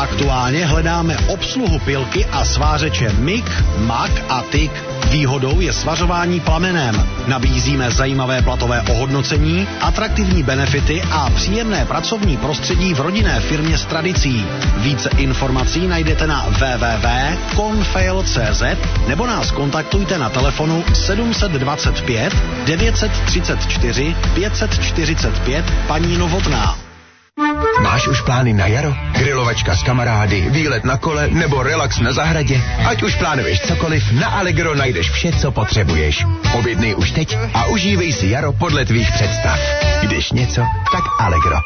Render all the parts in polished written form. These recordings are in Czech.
Aktuálně hledáme obsluhu pilky a svářeče MIG, MAG a TIG. Výhodou je svařování plamenem. Nabízíme zajímavé platové ohodnocení, atraktivní benefity a příjemné pracovní prostředí v rodinné firmě s tradicí. Více informací najdete na www.confail.cz nebo nás kontaktujte na telefonu 725 934 545 paní Novotná. Máš už plány na jaro? Grilovačka s kamarády, výlet na kole nebo relax na zahradě? Ať už plánuješ cokoliv, na Allegro najdeš vše, co potřebuješ. Objednej už teď a užívej si jaro podle tvých představ. Když něco, tak Allegro.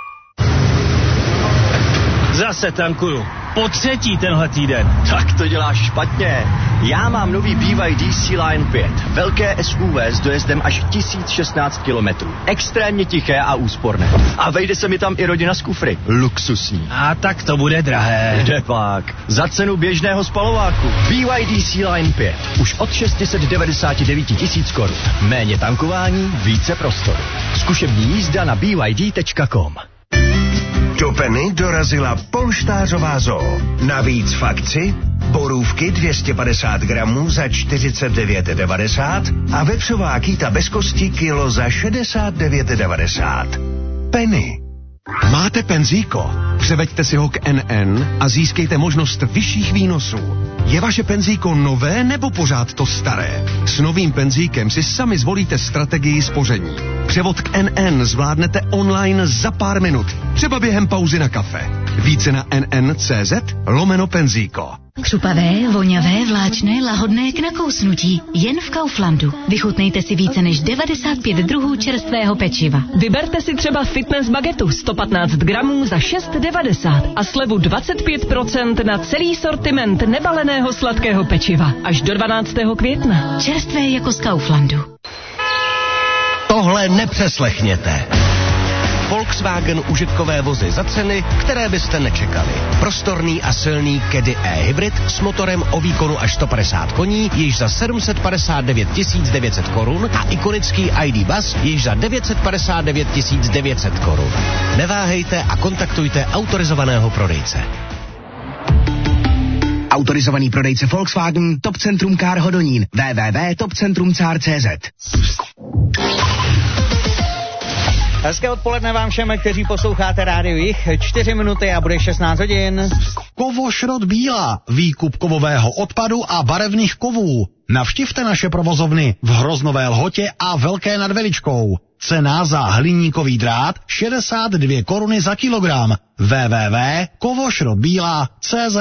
Zase tankuju. Po třetí tenhle týden. Tak to děláš špatně. Já mám nový BYD C-Line 5. Velké SUV s dojezdem až 1016 km. Extrémně tiché a úsporné. A vejde se mi tam i rodina z kufry. Luxusní. A tak to bude drahé. Kde pak? Za cenu běžného spalováku. BYD C-Line 5. Už od 699 000 korun. Méně tankování, více prostoru. Zkušební jízda na byd.com. Do Penny dorazila polštářová zoo. Navíc v akci borůvky 250 gramů za 49,90 a vepřová kýta bez kosti kilo za 69,90. Penny. Máte penzíko? Převeďte si ho k NN a získejte možnost vyšších výnosů. Je vaše penzíko nové nebo pořád to staré? S novým penzíkem si sami zvolíte strategii spoření. Převod k NN zvládnete online za pár minut, třeba během pauzy na kafe. Více na nn.cz/penzíko. Křupavé, voňavé, vláčné, lahodné k nakousnutí. Jen v Kauflandu. Vychutnejte si více než 95 druhů čerstvého pečiva. Vyberte si třeba fitness bagetu 115 gramů za 6,90 a slevu 25% na celý sortiment nebaleného sladkého pečiva. Až do 12. května. Čerstvé jako z Kauflandu. Tohle nepřeslechněte. Volkswagen užitkové vozy za ceny, které byste nečekali. Prostorný a silný Caddy e-hybrid s motorem o výkonu až 150 koní již za 759 900 korun a ikonický ID Buzz již za 959 900 korun. Neváhejte a kontaktujte autorizovaného prodejce. Autorizovaný prodejce Volkswagen, Top Centrum Car Hodonín, www.topcentrumcar.cz. Hezké odpoledne vám všem, kteří posloucháte Rádio Jich. 4 minuty a bude 16 hodin. Kovošrot Bílá, výkup kovového odpadu a barevných kovů. Navštivte naše provozovny v Hroznové Lhotě a Velké nad Veličkou. Cena za hliníkový drát 62 koruny za kilogram. www.kovošrotbíla.cz.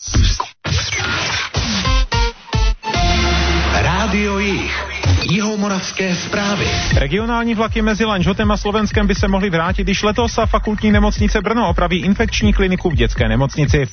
Rádio Jich. Jihomoravské zprávy. Regionální vlaky mezi Lanžhotem a Slovenskem by se mohly vrátit již letos a fakultní nemocnice Brno opraví infekční kliniku v dětské nemocnici.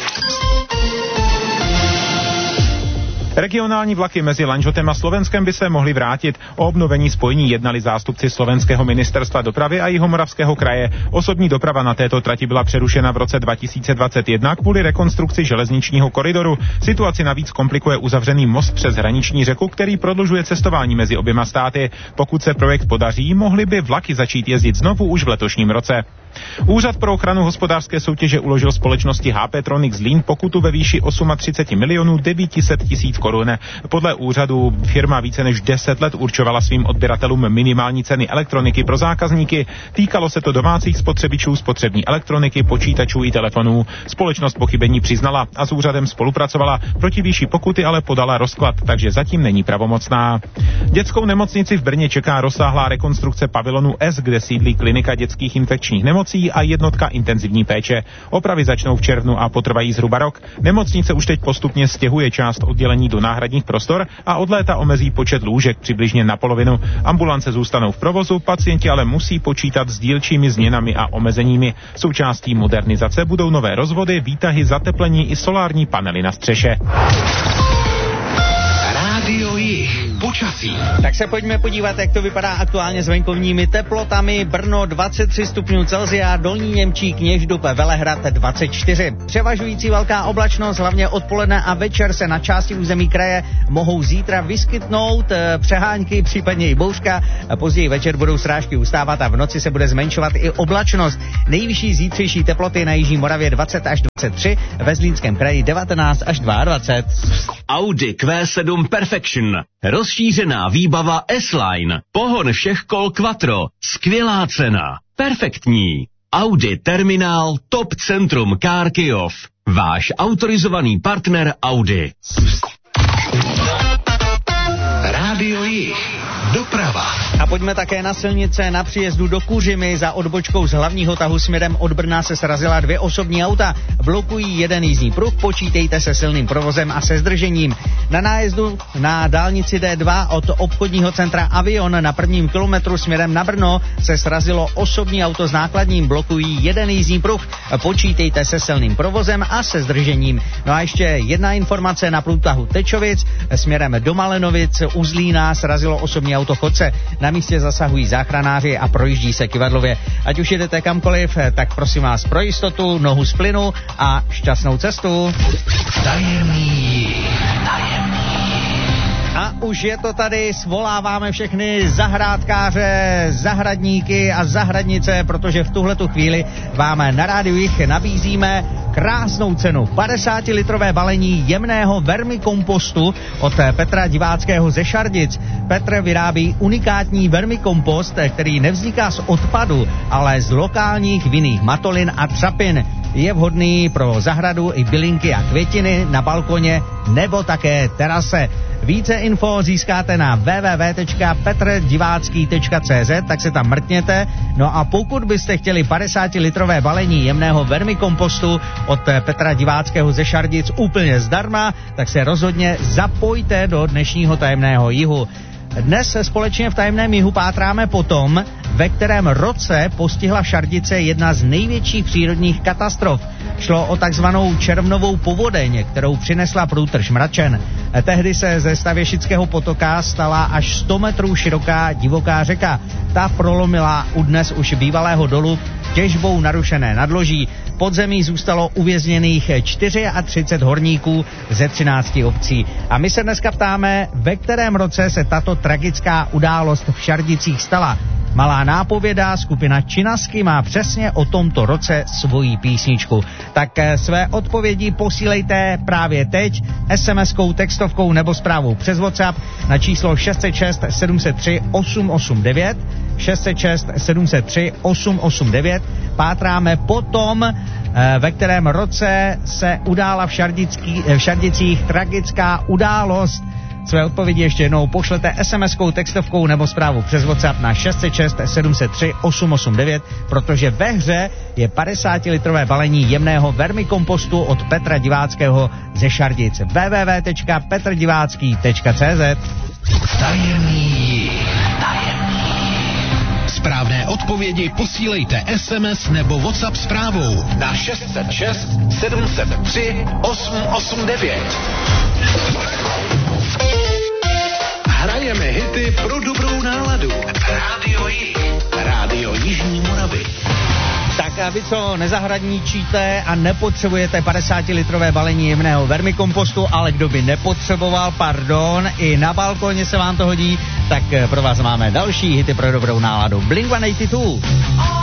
Regionální vlaky mezi Lanžhotem a Slovenskem by se mohly vrátit. O obnovení spojení jednali zástupci slovenského ministerstva dopravy a Jihomoravského kraje. Osobní doprava na této trati byla přerušena v roce 2021 kvůli rekonstrukci železničního koridoru. Situaci navíc komplikuje uzavřený most přes hraniční řeku, který prodlužuje cestování mezi oběma státy. Pokud se projekt podaří, mohly by vlaky začít jezdit znovu už v letošním roce. Úřad pro ochranu hospodářské soutěže uložil společnosti HP Tronic Zlín pokutu ve výši 38 900 000 korun. Podle úřadu firma více než 10 let určovala svým odběratelům minimální ceny elektroniky pro zákazníky. Týkalo se to domácích spotřebičů, spotřební elektroniky, počítačů i telefonů. Společnost pochybení přiznala a s úřadem spolupracovala. Proti výši pokuty ale podala rozklad, takže zatím není pravomocná. Dětskou nemocnici v Brně čeká rozsáhlá rekonstrukce pavilonu S, kde sídlí klinika dětských infekčních nemocí a jednotka intenzivní péče. Opravy začnou v červnu a potrvají zhruba rok. Nemocnice už teď postupně stěhuje část oddělení do náhradních prostor a od léta omezí počet lůžek přibližně na polovinu. Ambulance zůstanou v provozu, pacienti ale musí počítat s dílčími změnami a omezeními. Součástí modernizace budou nové rozvody, výtahy, zateplení i solární panely na střeše. Rádio Jich. Počasí. Tak se pojďme podívat, jak to vypadá aktuálně s venkovními teplotami. Brno 23 stupňů Celsia, Dolní Němčík, Kněždup, Velehrad 24. Převažující velká oblačnost, hlavně odpoledne a večer se na části území kraje mohou zítra vyskytnout přehánky, případně i bouřka. Později večer budou srážky ustávat a v noci se bude zmenšovat i oblačnost. Nejvyšší zítřejší teploty na jižní Moravě 20 až 23, ve Zlínském kraji 19 až 22. Audi Q7 Perfection. Rozšířená výbava S-Line. Pohon všech kol Quattro. Skvělá cena. Perfektní. Audi Terminál Top Centrum Car Kyjov. Váš autorizovaný partner Audi. Rádio Jih. Doprava. A pojďme také na silnice. Na příjezdu do Kuřimy za odbočkou z hlavního tahu směrem od Brna se srazila 2 osobní auta. Blokují jeden jízdní pruh, počítejte se silným provozem a se zdržením. Na nájezdu na dálnici D2 od obchodního centra Avion na 1. kilometru směrem na Brno se srazilo osobní auto s nákladním, blokují jeden jízdní pruh, počítejte se silným provozem a se zdržením. No a ještě jedna informace na průtahu Tečovic směrem do Malenovic u Zlína srazilo osobní auto chodce. Na místě zasahují záchranáři a projíždí se kyvadlově. Ať už jedete kamkoliv, tak prosím vás pro jistotu, nohu z plynu a šťastnou cestu. Tajemný. A už je to tady, svoláváme všechny zahrádkáře, zahradníky a zahradnice, protože v tuhletu chvíli vám na Rádiu Jih nabízíme krásnou cenu. 50-litrové balení jemného vermikompostu od Petra Diváckého ze Šardic. Petr vyrábí unikátní vermikompost, který nevzniká z odpadu, ale z lokálních vinných matolin a třapin. Je vhodný pro zahradu i bylinky a květiny na balkoně nebo také terase. Více info získáte na www.petrdivácký.cz, tak se tam mrkněte. No a pokud byste chtěli 50-litrové balení jemného vermikompostu od Petra Diváckého ze Šardic úplně zdarma, tak se rozhodně zapojte do dnešního tajemného jihu. Dnes se společně v tajemném jihu pátráme po tom, ve kterém roce postihla Šardice jedna z největších přírodních katastrof. Šlo o takzvanou červnovou povodeň, kterou přinesla průtrž Mračen. Tehdy se ze Stavěšického potoka stala až 100 metrů široká divoká řeka. Ta prolomila u dnes už bývalého dolu těžbou narušené nadloží. V podzemí zůstalo uvězněných 34 horníků ze 13 obcí. A my se dneska ptáme, ve kterém roce se tato tragická událost v Šardicích stala. Malá nápověda, skupina Činasky má přesně o tomto roce svoji písničku. Tak své odpovědi posílejte právě teď SMS-kou, textovkou nebo zprávou přes WhatsApp na číslo 606 703 889. 606 703 889. Pátráme potom, ve kterém roce se udála v Šardicích tragická událost. Své odpovědi ještě jednou pošlete SMS-kou, textovkou nebo zprávu přes WhatsApp na 606 703 889, protože ve hře je 50-litrové balení jemného vermikompostu od Petra Diváckého ze Šardic. www.petrdivácký.cz. Tajemný. Správné odpovědi posílejte SMS nebo WhatsApp zprávou na 606 703 889. Hrajeme hity pro dobrou náladu. Rádio Jih. Rádio Jižní Moravy. Tak a vy, co nezahradníčíte a nepotřebujete 50-litrové balení jemného vermikompostu, ale kdo by nepotřeboval, pardon, i na balkoně se vám to hodí, tak pro vás máme další hity pro dobrou náladu. Blink-182.